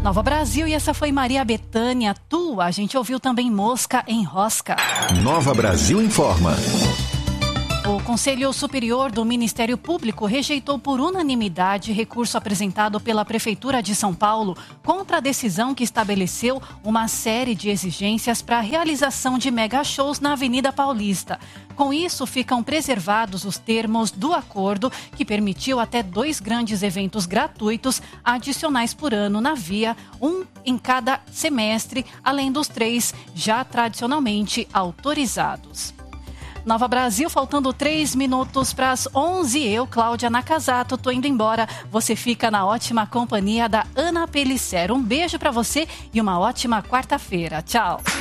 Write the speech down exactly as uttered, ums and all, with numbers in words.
Nova Brasil, e essa foi Maria Bethânia, tua. A gente ouviu também Mosca em Rosca. Nova Brasil informa. O Conselho Superior do Ministério Público rejeitou por unanimidade recurso apresentado pela Prefeitura de São Paulo contra a decisão que estabeleceu uma série de exigências para a realização de mega-shows na Avenida Paulista. Com isso, ficam preservados os termos do acordo que permitiu até dois grandes eventos gratuitos adicionais por ano na via, um em cada semestre, além dos três já tradicionalmente autorizados. Nova Brasil, faltando três minutos para as onze. Eu, Cláudia Nakazato, tô indo embora. Você fica na ótima companhia da Ana Pellicer. Um beijo para você e uma ótima quarta-feira. Tchau.